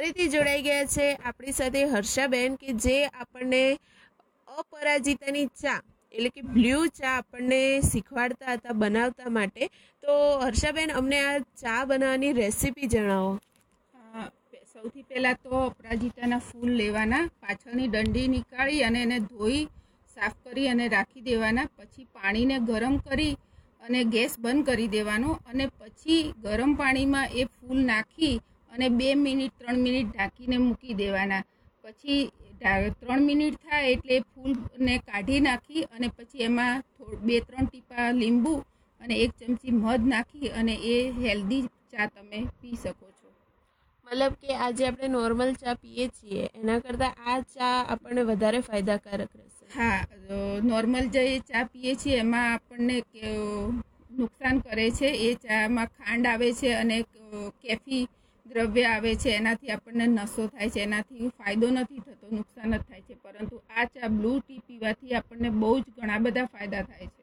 ફરીથી જોડાઈ ગયા છે આપણી સાથે હર્ષાબેન કે જે આપણને અપરાજિતાની ચા એટલે કે બ્લુ ચા આપણને શીખવાડતા હતા બનાવતા માટે. તો હર્ષાબેન અમને આ ચા બનાવવાની રેસીપી જણાવો. સૌથી પહેલાં તો અપરાજિતાના ફૂલ લેવાના, પાછળની ડંડી નીકાળી અને એને ધોઈ સાફ કરી અને રાખી દેવાના. પછી પાણીને ગરમ કરી અને ગેસ બંધ કરી દેવાનો અને પછી ગરમ પાણીમાં એ ફૂલ નાખી અને 2 મિનિટ 3 મિનિટ ઢાંકીને મૂકી દેવાના. પછી 3 મિનિટ થાય એટલે ફૂલને કાઢી નાખી અને પછી એમાં 2-3 ટીપા લીંબુ અને 1 ચમચી મધ નાખી અને એ હેલ્ધી ચા તમે પી શકો છો. મતલબ કે આજે આપણે નોર્મલ ચા પીએ છીએ એના કરતાં આ ચા આપણને વધારે ફાયદાકારક રહેશે. હા, નોર્મલ જે ચા પીએ છીએ એમાં આપણને નુકસાન કરે છે. એ ચામાં ખાંડ આવે છે અને કેફી દ્રવ્ય આવે છે, એનાથી આપણને નશો થાય છે, એનાથી ફાયદો નથી થતો, નુકસાન જ થાય છે. પરંતુ આ ચા બ્લુ ટી પીવાથી આપણને બહુ જ ઘણા બધા ફાયદા થાય છે.